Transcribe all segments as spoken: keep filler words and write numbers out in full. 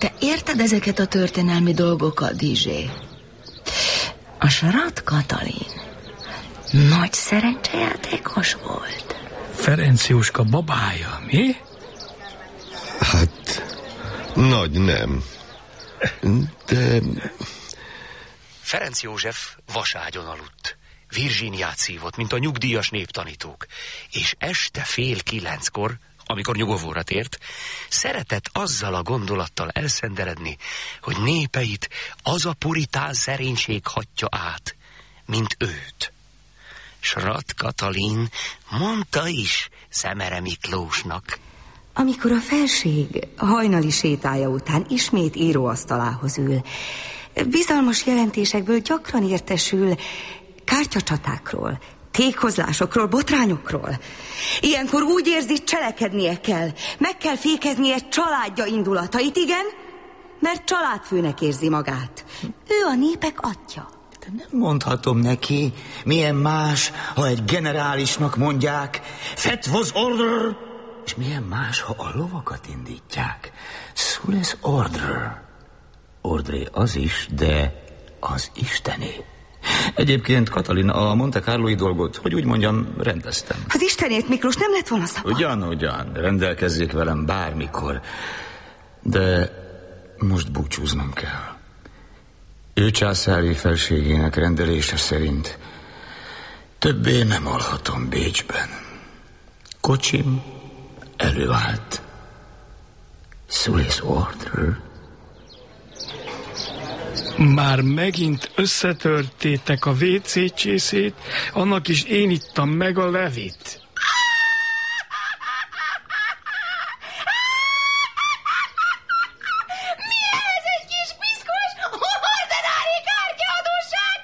Te érted ezeket a történelmi dolgokat, Dizsé? A Sarat Katalin nagy szerencsejátékos volt. Ferenc Jóska babája, mi? Hát, nagy nem. De... Ferenc József vaságyon aludt. Virginiát szívott, mint a nyugdíjas néptanítók. És este fél kilenckor, amikor nyugovóra tért, szeretett azzal a gondolattal elszenderedni, hogy népeit az a puritán szerénység hatja át, mint őt. Sarat Katalin mondta is Szemere Miklósnak. Amikor a felség hajnali sétája után ismét íróasztalához ül, bizalmas jelentésekből gyakran értesül kártyacsatákról, tékozlásokról, botrányokról. Ilyenkor úgy érzi, cselekednie kell. Meg kell fékeznie családja indulatait, igen, mert családfőnek érzi magát. Ő a népek atya. De nem mondhatom neki, milyen más, ha egy generálisnak mondják, That was order, és milyen más, ha a lovakat indítják. Sules order. Ordré az is, de az istené. Egyébként, Katalin, a Monte Carloi dolgot, hogy úgy mondjam, rendeztem. Az istenét, Miklós, nem lett volna szabad. Ugyan, ugyan, rendelkezzék velem bármikor. De most búcsúznom kell. Ő császári felségének rendelése szerint többé nem alhatom Bécsben. Kocsim előállt. Sulis order. Már megint összetörtétek a vé cé csészét, annak is én ittam meg a levit. Mi ez egy kis piszkos ordinári kártyaadósság?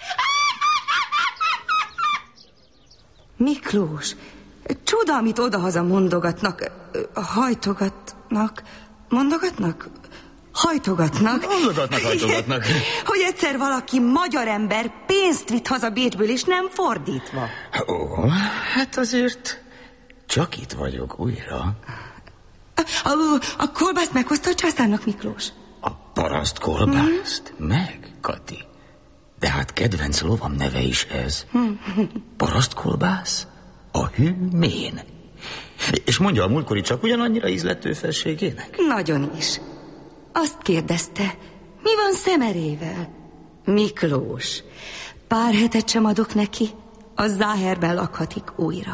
Miklós, csoda, amit odahaza mondogatnak, hajtogatnak, mondogatnak? Hajtogatnak. Mondogatnak, hajtogatnak. Hogy egyszer valaki magyar ember pénzt vitt haza Bécsből, és nem fordítva. Ó, hát azért csak itt vagyok újra. A, a, a kolbászt meghozta a császárnak, Miklós? A paraszt kolbászt? Mm. Meg, Kati. De hát kedvenc lovam neve is ez. Paraszt kolbász? A hű mén. És mondja, a múltkori csak ugyanannyira ízlett ő felségének? Nagyon is. Azt kérdezte, mi van Szemerével? Miklós, pár hetet sem adok neki, a Záherben lakhatik újra.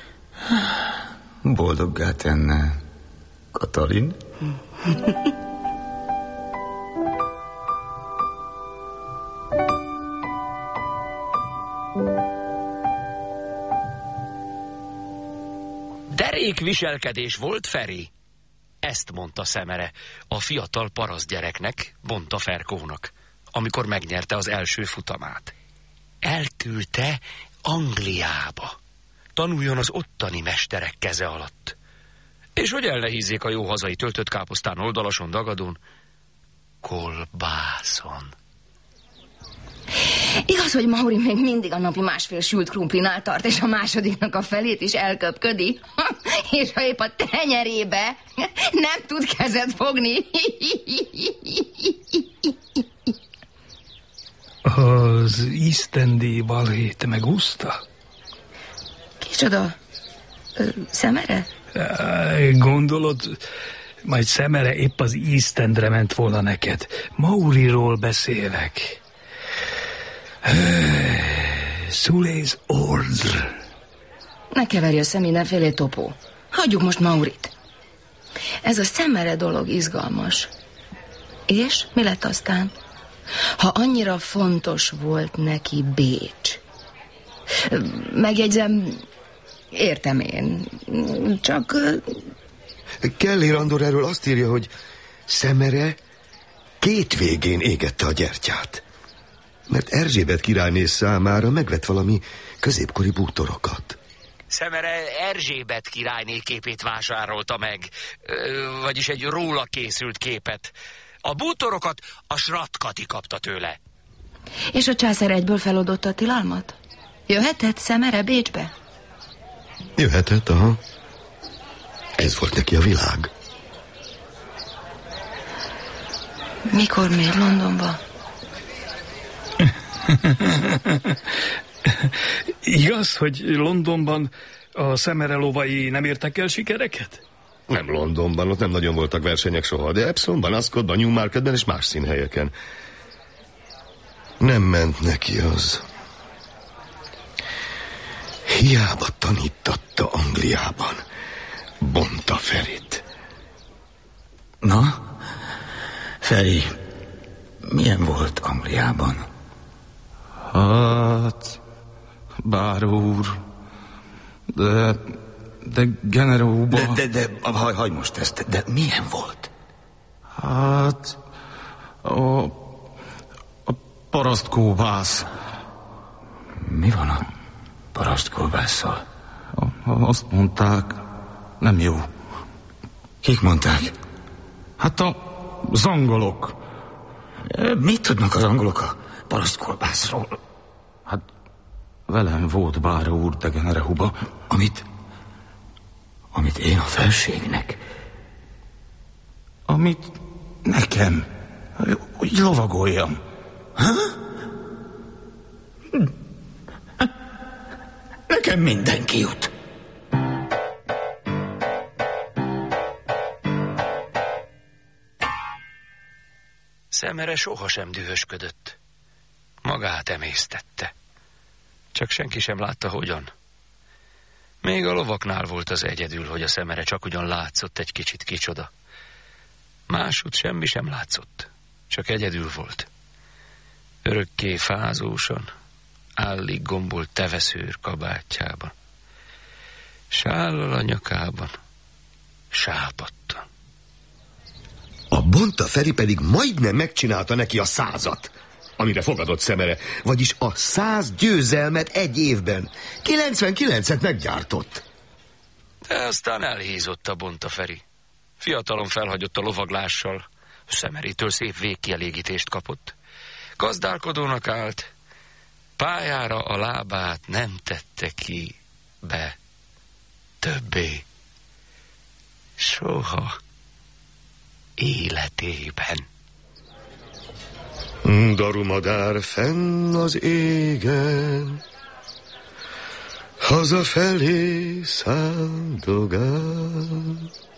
Boldoggá tenne, Katalin. Derék viselkedés volt, Feri. Ezt mondta Szemere a fiatal parasztgyereknek, Bonta Ferkónak, amikor megnyerte az első futamát. Elküldte Angliába. Tanuljon az ottani mesterek keze alatt. És hogy el ne hízzék a jó hazai töltött káposztán, oldalason, dagadón, kolbászon. Igaz, hogy Mauri még mindig a napi másfél sült krumplinál tart, és a másodiknak a felét is elköpködi. És ha épp a tenyerébe nem tud kezet fogni. Az Isztendi balhét megúszta? Kicsoda? Szemere? Gondolod, majd Szemere épp az Eastendre ment volna neked. Mauriról beszélek. Sulis order. Ne keverj össze mindenféle topó. Hagyjuk most Maurit. Ez a Szemere dolog izgalmas. És mi lett aztán? Ha annyira fontos volt neki Bécs. Megjegyzem, értem én. Csak... Kelly Randor erről azt írja, hogy Szemere két végén égette a gyertyát. Mert Erzsébet királyné számára megvett valami középkori bútorokat. Szemere Erzsébet királyné képét vásárolta meg, vagyis egy róla készült képet. A bútorokat a Sarat Kati kapta tőle. És a császár egyből feloldotta a tilalmat? Jöhetett Szemere Bécsbe? Jöhetett, aha. Ez volt neki a világ. Mikor megy Londonba? Igaz, hogy Londonban a Szemere lovai nem értek el sikereket? Nem Londonban, ott nem nagyon voltak versenyek soha, de Epsomban, Ascotban, Newmarketben és más színhelyeken. Nem ment neki az. Hiába tanítatta Angliában Bonta Ferit. Na, Feri, milyen volt Angliában? Hát, báró úr, de, de generóba... De, de, de, haj, haj most ezt, de milyen volt? Hát, a, a parasztkóbász. Mi van a parasztkóbásszal? Azt mondták, nem jó. Kik mondták? Hát a zangolok. Mit tudnak az angolok a parasztkolbászról? Hát velem volt báró úr de generóba. Amit, amit én a felségnek? Amit nekem, hogy lovagoljam. Ha? Nekem mindenki jut. Szemere sohasem dühösködött. Magát emésztette. Csak senki sem látta, hogyan. Még a lovaknál volt az egyedül, hogy a Szemere csak ugyan látszott egy kicsit kicsoda. Másút semmi sem látszott. Csak egyedül volt. Örökké fázósan, állig gombolt teveszőr kabátjában. Sállal a nyakában, sápadtan. A Bonta Feri pedig majdnem megcsinálta neki a százat, amire fogadott Szemere, vagyis a száz győzelmet egy évben. kilencvenkilencet meggyártott. De aztán elhízott a Bonta Feri. Fiatalon felhagyott a lovaglással, Szemerétől szép végkielégítést kapott. Gazdálkodónak állt, pályára a lábát nem tette ki be többé. Soha életében. Darumadár fenn az égen, hazafelé száldogál.